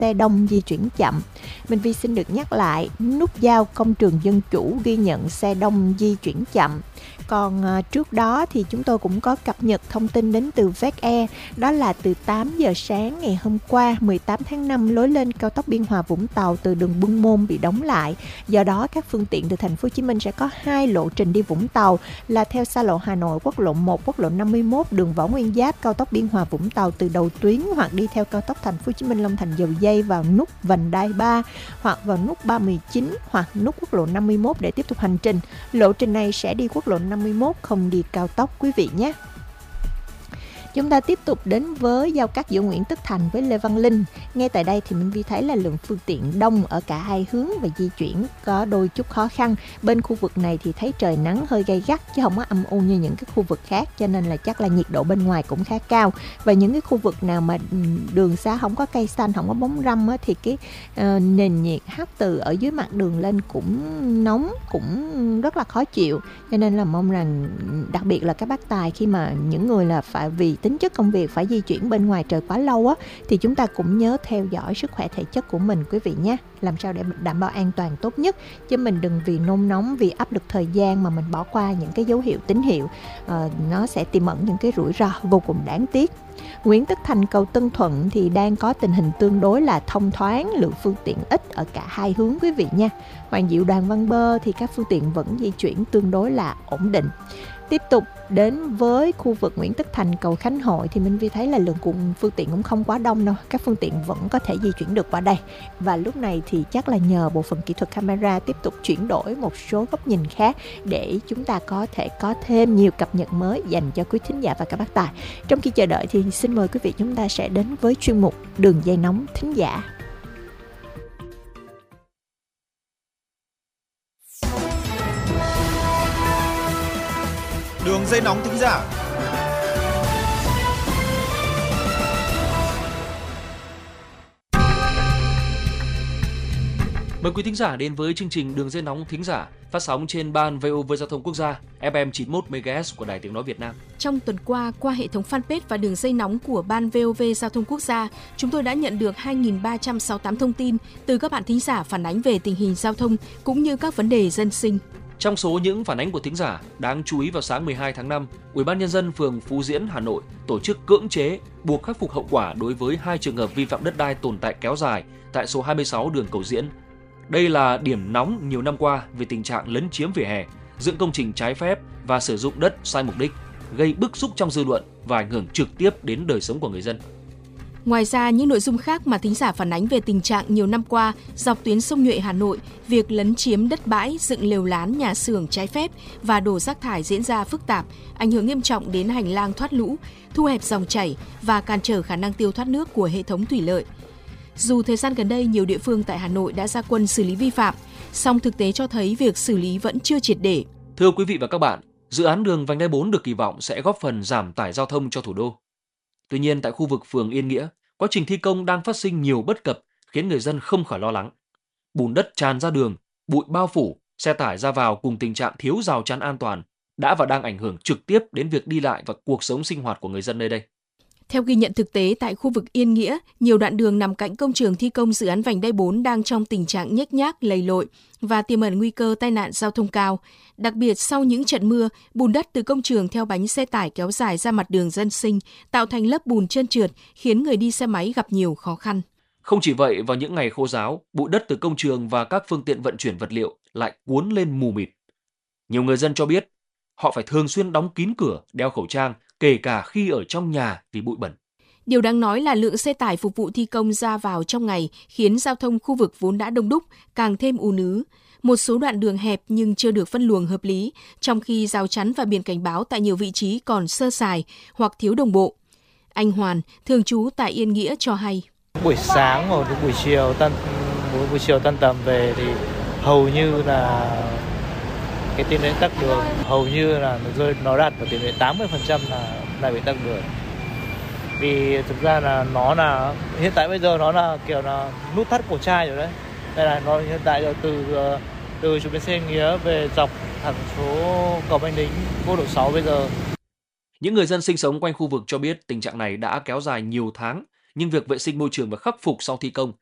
xe đông di chuyển chậm. Minh Vi xin được nhắc lại, nút giao Công trường Dân Chủ ghi nhận xe đông di chuyển chậm. Còn trước đó thì chúng tôi cũng có cập nhật thông tin đến từ VECE, đó là từ 8 giờ sáng ngày hôm qua 18 tháng 5, lối lên cao tốc Biên Hòa Vũng Tàu từ đường Buôn Môn bị đóng lại. Do đó các phương tiện từ thành phố Hồ Chí Minh sẽ có 2 lộ trình đi Vũng Tàu là theo xa lộ Hà Nội, quốc lộ 1, quốc lộ 51, đường Võ Nguyên Giáp, cao tốc Biên Hòa Vũng Tàu từ đầu tuyến, hoặc đi theo cao tốc thành phố Hồ Chí Minh Long Thành Dầu Giây vào nút vành đai 3 hoặc vào nút 319 hoặc nút quốc lộ 51 để tiếp tục hành trình. Lộ trình này sẽ đi quốc lộ 51, không đi cao tốc quý vị nhé. Chúng ta tiếp tục đến với giao cắt giữa Nguyễn Tất Thành với Lê Văn Linh. Ngay tại đây thì Minh Vi thấy là lượng phương tiện đông ở cả hai hướng và di chuyển có đôi chút khó khăn. Bên khu vực này thì thấy trời nắng hơi gay gắt chứ không có âm u như những cái khu vực khác, cho nên là chắc là nhiệt độ bên ngoài cũng khá cao. Và những cái khu vực nào mà đường xá không có cây xanh, không có bóng râm á, thì cái nền nhiệt hắt từ ở dưới mặt đường lên cũng nóng, cũng rất là khó chịu. Cho nên là mong rằng đặc biệt là các bác tài, khi mà những người là phải vì tính chất công việc phải di chuyển bên ngoài trời quá lâu á, thì chúng ta cũng nhớ theo dõi sức khỏe thể chất của mình quý vị nhé, làm sao để đảm bảo an toàn tốt nhất, chứ mình đừng vì nôn nóng, vì áp lực thời gian mà mình bỏ qua những cái dấu hiệu tín hiệu, nó sẽ tiềm ẩn những cái rủi ro vô cùng đáng tiếc. Nguyễn Tất Thành cầu Tân Thuận thì đang có tình hình tương đối là thông thoáng, lượng phương tiện ít ở cả hai hướng quý vị nha. Hoàng Diệu Đoàn Văn Bơ thì các phương tiện vẫn di chuyển tương đối là ổn định. Tiếp tục đến với khu vực Nguyễn Tất Thành cầu Khánh Hội thì Minh Vi thấy là lượng phương tiện cũng không quá đông đâu, các phương tiện vẫn có thể di chuyển được qua đây. Và lúc này thì chắc là nhờ bộ phận kỹ thuật camera tiếp tục chuyển đổi một số góc nhìn khác để chúng ta có thể có thêm nhiều cập nhật mới dành cho quý thính giả và các bác tài. Trong khi chờ đợi thì xin mời quý vị chúng ta sẽ đến với chuyên mục Đường dây nóng thính giả. Đường dây nóng thính giả. Mời quý thính giả đến với chương trình Đường dây nóng thính giả phát sóng trên ban VOV Giao thông Quốc gia FM 91 MHz của Đài Tiếng nói Việt Nam. Trong tuần qua hệ thống fanpage và đường dây nóng của ban VOV Giao thông Quốc gia, chúng tôi đã nhận được 2.368 thông tin từ các bạn thính giả phản ánh về tình hình giao thông cũng như các vấn đề dân sinh. Trong số những phản ánh của thính giả, đáng chú ý vào sáng 12 tháng 5, Ủy ban Nhân dân phường Phú Diễn, Hà Nội tổ chức cưỡng chế buộc khắc phục hậu quả đối với 2 trường hợp vi phạm đất đai tồn tại kéo dài tại số 26 đường Cầu Diễn. Đây là điểm nóng nhiều năm qua về tình trạng lấn chiếm vỉa hè, dựng công trình trái phép và sử dụng đất sai mục đích, gây bức xúc trong dư luận và ảnh hưởng trực tiếp đến đời sống của người dân. Ngoài ra, những nội dung khác mà thính giả phản ánh về tình trạng nhiều năm qua dọc tuyến sông Nhuệ Hà Nội, việc lấn chiếm đất bãi, dựng lều lán, nhà xưởng trái phép và đổ rác thải diễn ra phức tạp, ảnh hưởng nghiêm trọng đến hành lang thoát lũ, thu hẹp dòng chảy và cản trở khả năng tiêu thoát nước của hệ thống thủy lợi. Dù thời gian gần đây nhiều địa phương tại Hà Nội đã ra quân xử lý vi phạm, song thực tế cho thấy việc xử lý vẫn chưa triệt để. Thưa quý vị và các bạn, dự án đường vành đai 4 được kỳ vọng sẽ góp phần giảm tải giao thông cho thủ đô. Tuy nhiên, tại khu vực phường Yên Nghĩa, quá trình thi công đang phát sinh nhiều bất cập khiến người dân không khỏi lo lắng. Bùn đất tràn ra đường, bụi bao phủ, xe tải ra vào cùng tình trạng thiếu rào chắn an toàn đã và đang ảnh hưởng trực tiếp đến việc đi lại và cuộc sống sinh hoạt của người dân nơi đây. Theo ghi nhận thực tế tại khu vực Yên Nghĩa, nhiều đoạn đường nằm cạnh công trường thi công dự án vành đai 4 đang trong tình trạng nhếch nhác, lầy lội và tiềm ẩn nguy cơ tai nạn giao thông cao. Đặc biệt sau những trận mưa, bùn đất từ công trường theo bánh xe tải kéo dài ra mặt đường dân sinh, tạo thành lớp bùn trơn trượt, khiến người đi xe máy gặp nhiều khó khăn. Không chỉ vậy, vào những ngày khô ráo, bụi đất từ công trường và các phương tiện vận chuyển vật liệu lại cuốn lên mù mịt. Nhiều người dân cho biết, họ phải thường xuyên đóng kín cửa, đeo khẩu trang, kể cả khi ở trong nhà vì bụi bẩn. Điều đáng nói là lượng xe tải phục vụ thi công ra vào trong ngày khiến giao thông khu vực vốn đã đông đúc càng thêm ùn ứ. Một số đoạn đường hẹp nhưng chưa được phân luồng hợp lý, trong khi rào chắn và biển cảnh báo tại nhiều vị trí còn sơ sài hoặc thiếu đồng bộ. Anh Hoàn, thường trú tại Yên Nghĩa cho hay. Buổi sáng hoặc buổi chiều tan tầm về thì hầu như là cái tỷ lệ tắc đường hầu như là nó đạt vào tỷ lệ 80% là bị tắc đường. Vì thực ra là nó là hiện tại bây giờ nó là kiểu là nút thắt cổ chai rồi đấy. Đây là nó hiện tại là từ chỗ bến xe Nghĩa về dọc thẳng số cầu Banh Đính, quốc lộ 6 bây giờ. Những người dân sinh sống quanh khu vực cho biết tình trạng này đã kéo dài nhiều tháng, nhưng việc vệ sinh môi trường và khắc phục sau thi công